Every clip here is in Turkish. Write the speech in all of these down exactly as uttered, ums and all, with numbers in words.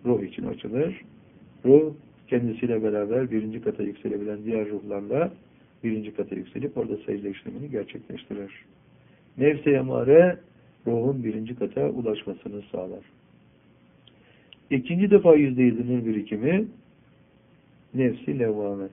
ruh için açılır. Ruh kendisiyle beraber birinci kata yükselebilen diğer ruhlarla birinci kata yükselip orada secde işlemini gerçekleştirir. Nefs-i emare ruhun birinci kata ulaşmasını sağlar. İkinci defa yüzde yedinin birikimi nefs-i levvame.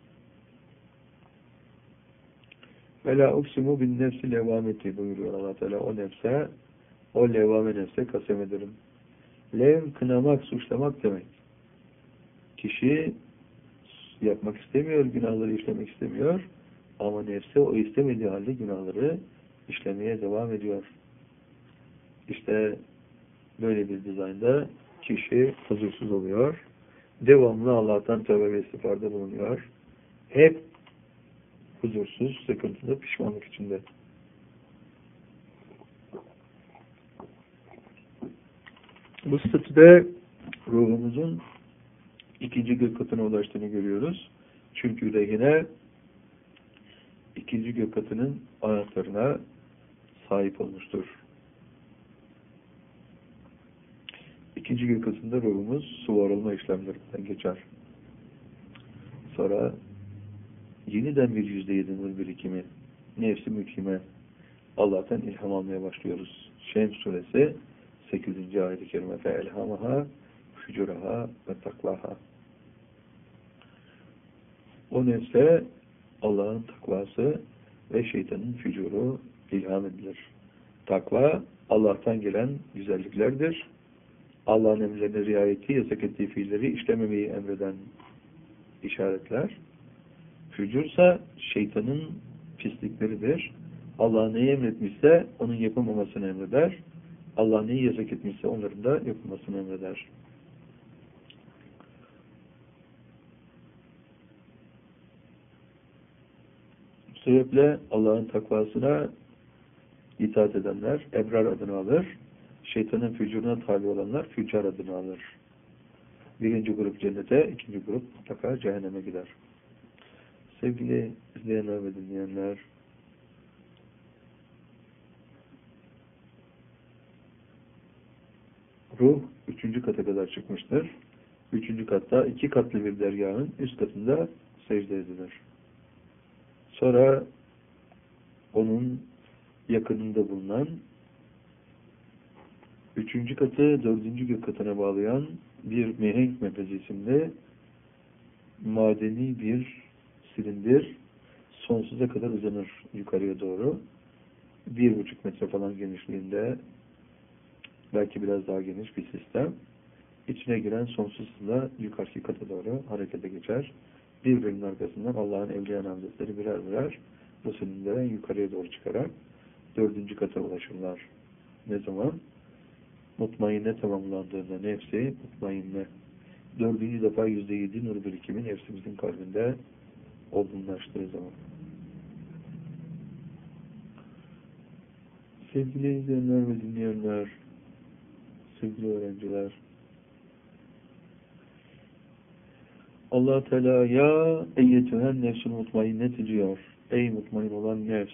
Ve la uksimu bin nefsi levvameti buyuruyor Allah Teala. O nefse, o levvame nefse kasem ederim. Lev, kınamak, suçlamak demek. Kişi yapmak istemiyor, günahları işlemek istemiyor. Ama nefse o istemediği halde günahları işlemeye devam ediyor. İşte böyle bir dizaynda kişi huzursuz oluyor. Devamlı Allah'tan tövbe ve istiğfarda bulunuyor. Hep huzursuz, sıkıntılı, pişmanlık içinde. Bu statüde ruhumuzun ikinci gök katına ulaştığını görüyoruz. Çünkü rehine ikinci gök katının anahtarına sahip olmuştur. İkinci gök katında ruhumuz suvarılma işlemlerinden geçer. Sonra yeniden bir yüzde yedinin birikimi, nefsi mükime, Allah'tan ilham almaya başlıyoruz. Şems suresi sekizinci ayet-i kerime fe elhamaha fücuraha ve taklaha. O nefse Allah'ın takvası ve şeytanın fücuru ilham edilir. Takva Allah'tan gelen güzelliklerdir. Allah'ın emirlerine riayeti, yasak ettiği fiilleri işlememeyi emreden işaretler. Fücursa şeytanın pislikleridir. Allah neyi emretmişse onun yapılmamasını emreder. Allah neyi yasak etmişse onların da yapılmasını emreder. Bu sebeple Allah'ın takvasına itaat edenler ebrar adını alır. Şeytanın fücuruna tabi olanlar füccar adını alır. Birinci grup cennete, ikinci grup mutlaka cehenneme gider. Sevgili izleyenler ve dinleyenler, ruh üçüncü kata kadar çıkmıştır. Üçüncü katta iki katlı bir dergahın üst katında secde edilir. Sonra onun yakınında bulunan üçüncü katı dördüncü gök katına bağlayan bir mihenk mepezi isimli madeni bir silindir sonsuza kadar uzanır yukarıya doğru. Bir buçuk metre falan genişliğinde, belki biraz daha geniş bir sistem. İçine giren sonsuz hızla yukarıki kata doğru harekete geçer. Birbirinin arkasından Allah'ın evliya namzetleri birer birer bu silindire yukarıya doğru çıkarak dördüncü kata ulaşırlar. Ne zaman? Mutmainne tamamlandığında, nefsi mutmainne. Dördüncü defa yüzde yedi nur birikimi nefsimizin kalbinde olgunlaştığı zaman. Sevgili izleyenler ve dinleyenler, sevgili öğrenciler, Allah Teala ya eyyetühen nefsun mutmainnet diyor. Ey mutmain olan nefs.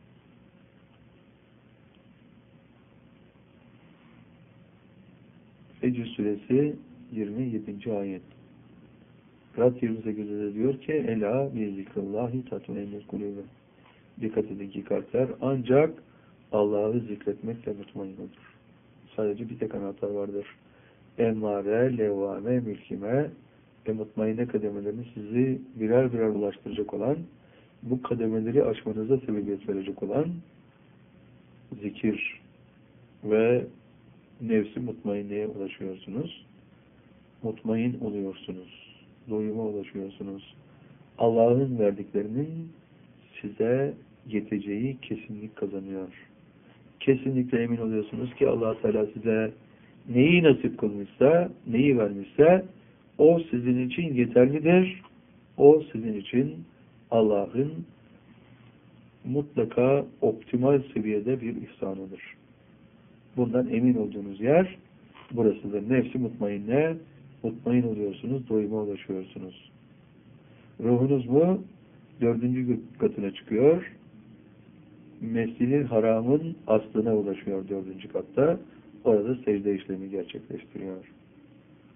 Fecr suresi yirmi yedinci ayet. Rad yirmi sekizde diyor ki Ela bi zikrillahi tatma'innul kulûb. Dikkat edin ki kalpler ancak Allah'ı zikretmekle mutmain olur. Sadece bir tek anahtar vardır. Emmare, levvame, mülkime ve mutmainne kademelerini sizi birer birer ulaştıracak olan, bu kademeleri aşmanıza sebebiyet verecek olan zikir ve nefsi mutmainneye ulaşıyorsunuz. Mutmain oluyorsunuz. Doyuma ulaşıyorsunuz. Allah'ın verdiklerinin size yeteceği kesinlik kazanıyor. Kesinlikle emin oluyorsunuz ki Allah Teala size neyi nasip kılmışsa, neyi vermişse o sizin için yeterlidir. O sizin için Allah'ın mutlaka optimal seviyede bir ihsanıdır. Bundan emin olduğunuz yer burasıdır. Nefsi mutmainne, mutmain oluyorsunuz, doyuma ulaşıyorsunuz. Ruhunuz mu? Dördüncü katına çıkıyor. Mescid-i Haram'ın aslına ulaşıyor dördüncü katta. Orada secde işlemi gerçekleştiriyor.